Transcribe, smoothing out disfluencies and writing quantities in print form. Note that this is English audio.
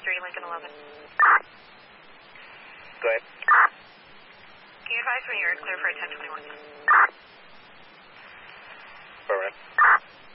Lincoln 11. Go ahead. Can you advise when you're clear for a 1021?